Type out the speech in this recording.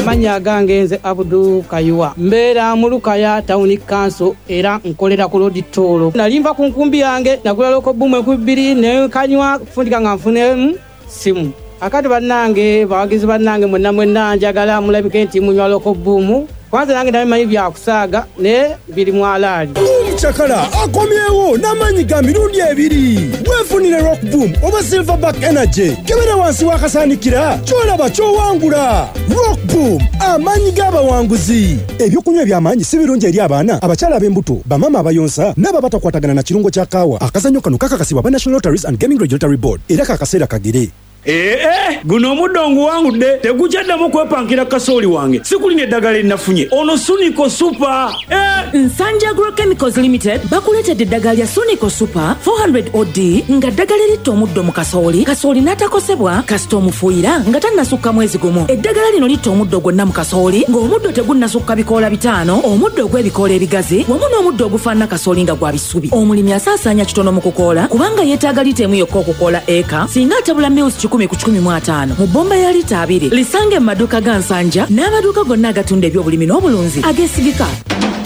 Amannya agange nze Abdul Kayuwa. Mbeera mu Lukaya Town Council era nkolera ku Road Toll. Nalimva ku nkumbi yange nagula loko boom 2 ne kanywa kufundika nga nfune simu. Akati bannange bawagizi bannange mwenna njagala mulabike nti munywa loko boom. Kwanza nange ndamanyi bya kusaaga ne biri mu alaali. Chakala akomyewo n'amanyi ga mirundi 2. Wefunire Rock Boom oba Silverback Energy. Kebera wansi wakasaanikira kyolaba kyowangula. Rock Boom amanyi g'abawanguzi. Ebyokunywa by'amanyi si birungi eri abaana, abakyala ab'embuto, bamama abayonsa n'aba batakwatagana na kirungo kya kaawa. Akazannyo kano kakakasibwa ba National Lotteries and Gaming Regulatory Board era kakaseera kagere. Guno omudongo wangudde tegujjaddamu kwepankira kasooli wange sikulina eddagala linnafunye ono Sunico Super. Nsanja Agrochemicals Limited bakuleetedde eddagala lya Sunico Super 400 OD nga ddagala eritta omuddo mu kasooli n'atakosebwa kasita omufuuyira nga tannasukka mwezi gumu. Eddagala lino litta omuddo gwonna mu kasooli ng'omuddo tegunnasukka bikoola 5, omuddo ogw'ebikoola ebigazi wamu n'omuddo ogufaanana kasooli nga gwa bisubi. Omulimi asaasaanya kitono mu kukoola kubanga yeetaaga lita emu yokka okukoola eka singa atabula mills 10 ku 15 mu bomba ya lita 2. Lisange mu maduuka ga Nsanja n'amaduuka gonna agatunda ebyobulimi n'obulunzi ageesigika.